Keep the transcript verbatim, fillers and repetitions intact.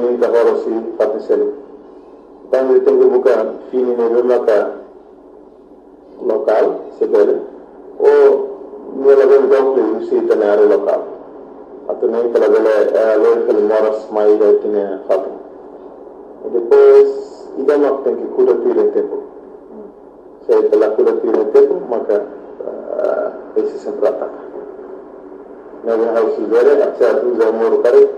min ka horo si fati selu tangi tengu buka fini ne maka lokal sebele o nela ben dokle si tenare lokal atau nem kala bele lo fel moras mai da tine fati depois ida mak tenki kuda tire tempo saya telah kuda tire tempo maka esse sempre ataca. Nós vamos ver a certo, os amor,